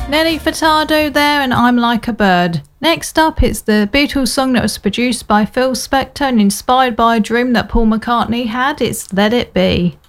Nelly Furtado there, and I'm Like a Bird. Next up, it's the Beatles song that was produced by Phil Spector and inspired by a dream that Paul McCartney had. It's Let It Be.